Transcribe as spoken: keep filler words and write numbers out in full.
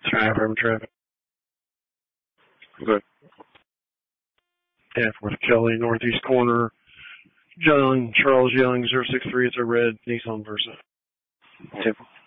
Five from traffic. Okay. Half with Kelly, northeast corner. Young, Charles Young, zero six three. It's a red Nissan Versa. Ten.